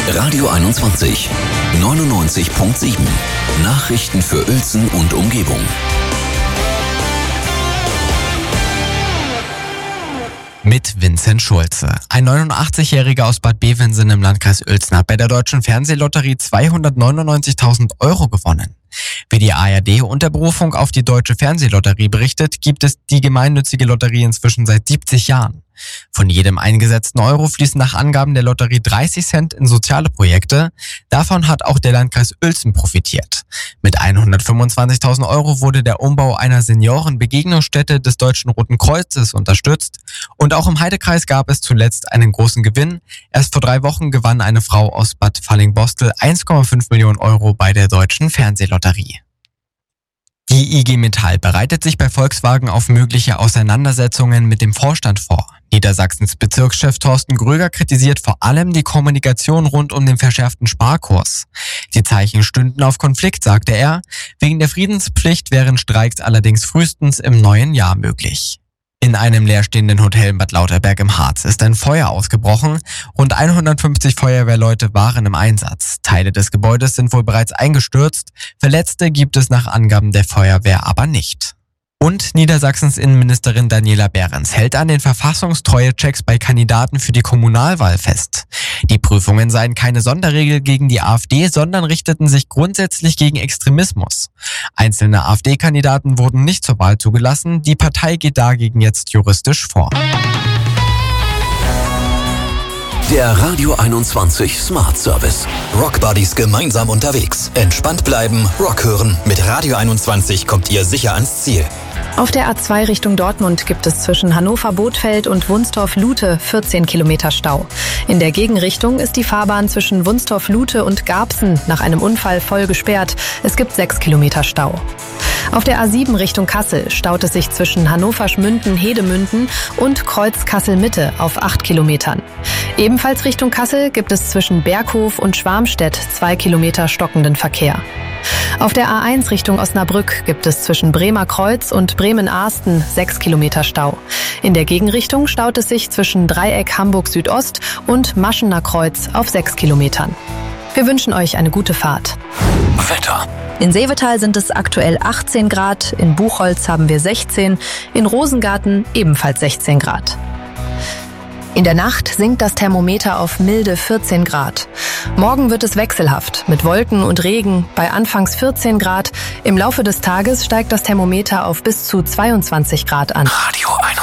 Radio 21, 99.7. Nachrichten für Uelzen und Umgebung. Mit Vincent Schulze. Ein 89-Jähriger aus Bad Bevensen im Landkreis Uelzen hat bei der Deutschen Fernsehlotterie 299.000 Euro gewonnen. Wie die ARD unter Berufung auf die Deutsche Fernsehlotterie berichtet, gibt es die gemeinnützige Lotterie inzwischen seit 70 Jahren. Von jedem eingesetzten Euro fließen nach Angaben der Lotterie 30 Cent in soziale Projekte. Davon hat auch der Landkreis Uelzen profitiert. Mit 125.000 Euro wurde der Umbau einer Seniorenbegegnungsstätte des Deutschen Roten Kreuzes unterstützt. Und auch im Heidekreis gab es zuletzt einen großen Gewinn. Erst vor 3 Wochen gewann eine Frau aus Bad Fallingbostel 1,5 Millionen Euro bei der Deutschen Fernsehlotterie. Die IG Metall bereitet sich bei Volkswagen auf mögliche Auseinandersetzungen mit dem Vorstand vor. Niedersachsens Bezirkschef Thorsten Gröger kritisiert vor allem die Kommunikation rund um den verschärften Sparkurs. Die Zeichen stünden auf Konflikt, sagte er. Wegen der Friedenspflicht wären Streiks allerdings frühestens im neuen Jahr möglich. In einem leerstehenden Hotel in Bad Lauterberg im Harz ist ein Feuer ausgebrochen. Rund 150 Feuerwehrleute waren im Einsatz. Teile des Gebäudes sind wohl bereits eingestürzt. Verletzte gibt es nach Angaben der Feuerwehr aber nicht. Und Niedersachsens Innenministerin Daniela Behrens hält an den Verfassungstreue-Checks bei Kandidaten für die Kommunalwahl fest. Die Prüfungen seien keine Sonderregel gegen die AfD, sondern richteten sich grundsätzlich gegen Extremismus. Einzelne AfD-Kandidaten wurden nicht zur Wahl zugelassen. Die Partei geht dagegen jetzt juristisch vor. Der Radio 21 Smart Service. Rock Buddies gemeinsam unterwegs. Entspannt bleiben, Rock hören. Mit Radio 21 kommt ihr sicher ans Ziel. Auf der A2 Richtung Dortmund gibt es zwischen Hannover-Bothfeld und Wunstorf-Lute 14 Kilometer Stau. In der Gegenrichtung ist die Fahrbahn zwischen Wunstorf-Lute und Garbsen nach einem Unfall voll gesperrt. Es gibt 6 Kilometer Stau. Auf der A7 Richtung Kassel staut es sich zwischen Hannover-Schmünden-Hedemünden und Kreuz-Kassel-Mitte auf 8 Kilometern. Ebenfalls Richtung Kassel gibt es zwischen Berghof und Schwarmstedt 2 Kilometer stockenden Verkehr. Auf der A1 Richtung Osnabrück gibt es zwischen Bremer Kreuz und Bremen-Ahsten 6 Kilometer Stau. In der Gegenrichtung staut es sich zwischen Dreieck Hamburg Südost und Maschener Kreuz auf 6 Kilometern. Wir wünschen euch eine gute Fahrt. Wetter. In Seevetal sind es aktuell 18 Grad, in Buchholz haben wir 16, in Rosengarten ebenfalls 16 Grad. In der Nacht sinkt das Thermometer auf milde 14 Grad. Morgen wird es wechselhaft mit Wolken und Regen bei anfangs 14 Grad. Im Laufe des Tages steigt das Thermometer auf bis zu 22 Grad an. Radio 21.